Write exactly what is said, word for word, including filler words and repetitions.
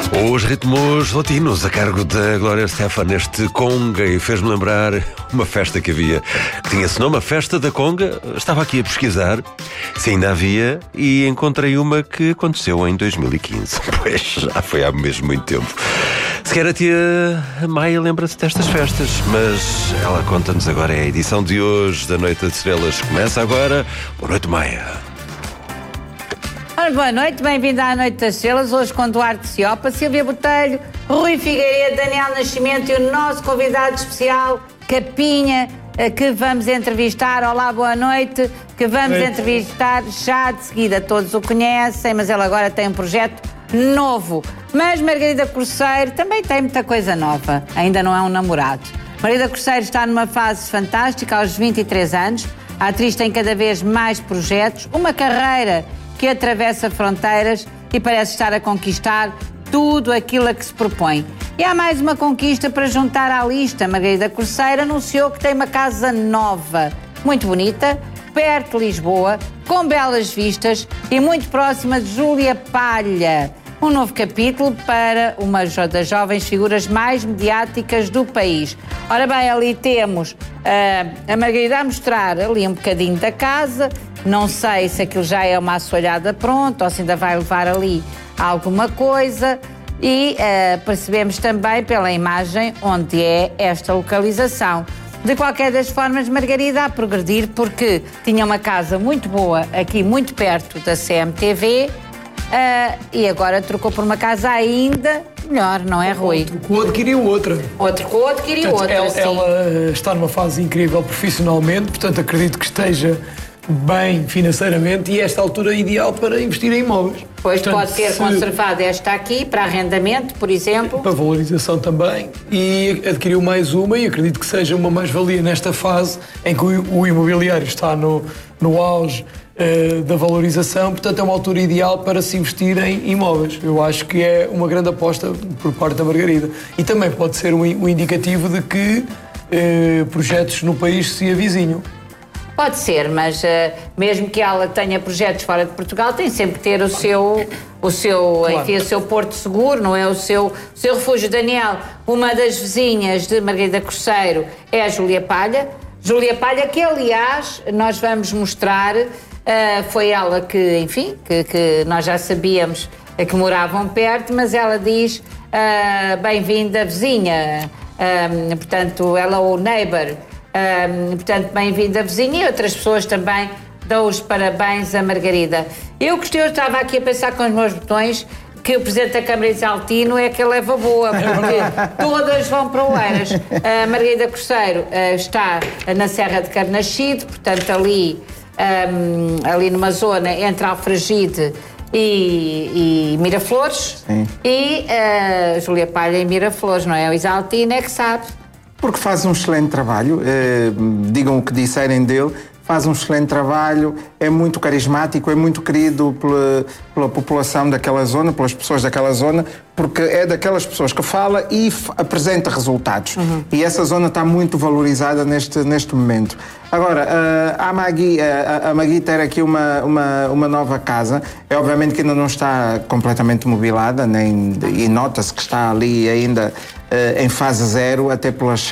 Os ritmos latinos a cargo da Glória Estefan neste Conga, e fez-me lembrar uma festa que havia, que tinha esse nome, a Festa da Conga. Estava aqui a pesquisar se ainda havia e encontrei uma que aconteceu em dois mil e quinze. Pois, já foi há mesmo muito tempo. Sequer a tia Maia lembra-se destas festas, mas ela conta-nos agora. É a edição de hoje da Noite das Estrelas. Começa agora. Boa noite, Maia. Ora, boa noite, bem-vindo à Noite das Estrelas, hoje com Duarte Ciopa, Silvia Botelho, Rui Figueiredo, Daniel Nascimento e o nosso convidado especial, Capinha, que vamos entrevistar. Olá, boa noite, que vamos é. entrevistar já de seguida. Todos o conhecem, mas ele agora tem um projeto novo. Mas Margarida Corceiro também tem muita coisa nova, ainda não é um namorado. Margarida Corceiro está numa fase fantástica aos vinte e três anos, a atriz tem cada vez mais projetos, uma carreira que atravessa fronteiras e parece estar a conquistar tudo aquilo a que se propõe. E há mais uma conquista para juntar à lista. Margarida Corceiro anunciou que tem uma casa nova, muito bonita, perto de Lisboa, com belas vistas e muito próxima de Júlia Palha. Um novo capítulo para uma das jovens figuras mais mediáticas do país. Ora bem, ali temos uh, a Margarida a mostrar ali um bocadinho da casa. Não sei se aquilo já é uma assoalhada pronta ou se ainda vai levar ali alguma coisa. E uh, percebemos também pela imagem onde é esta localização. De qualquer das formas, Margarida a progredir, porque tinha uma casa muito boa aqui, muito perto da C M T V, uh, e agora trocou por uma casa ainda melhor, não é, Rui? Trocou, adquiriu outra. Ou trocou, adquiriu outra, ela, sim. Ela está numa fase incrível profissionalmente, portanto acredito que esteja bem financeiramente e esta altura é ideal para investir em imóveis. Pois, portanto, pode ter se... conservado esta aqui para arrendamento, por exemplo. Para valorização também. E adquiriu mais uma e acredito que seja uma mais-valia nesta fase em que o, o imobiliário está no, no auge uh, da valorização. Portanto, é uma altura ideal para se investir em imóveis. Eu acho que é uma grande aposta por parte da Margarida. E também pode ser um, um indicativo de que uh, projetos no país se avizinham. Pode ser, mas uh, mesmo que ela tenha projetos fora de Portugal, tem sempre que ter o seu, o seu, claro. enfim, o seu porto seguro, não é? O seu, o seu refúgio. Daniel, uma das vizinhas de Margarida Corceiro é a Júlia Palha. Júlia Palha, que aliás nós vamos mostrar, uh, foi ela que, enfim, que, que nós já sabíamos que moravam perto, mas ela diz uh, bem-vinda vizinha, um, portanto, ela o neighbor. Um, portanto, bem-vinda vizinha, e outras pessoas também dão os parabéns a Margarida. Eu gostei, eu estava aqui a pensar com os meus botões que o Presidente da Câmara Isaltino é que leva boa, porque todas vão para Oeiras. A Margarida Corceiro uh, está na Serra de Carnaxide, portanto ali, um, ali numa zona entre Alfragide e, e Miraflores. Sim. E uh, Júlia Palha em Miraflores, não é? O Isaltino é que sabe. Porque faz um excelente trabalho, eh, digam o que disserem dele, faz um excelente trabalho, é muito carismático, é muito querido pela, pela população daquela zona, pelas pessoas daquela zona, porque é daquelas pessoas que fala e f- apresenta resultados. Uhum. E essa zona está muito valorizada neste, neste momento. Agora, uh, a Magui, uh, a Magui ter aqui uma, uma, uma nova casa, é obviamente que ainda não está completamente mobilada, nem, e nota-se que está ali ainda uh, em fase zero, até pelas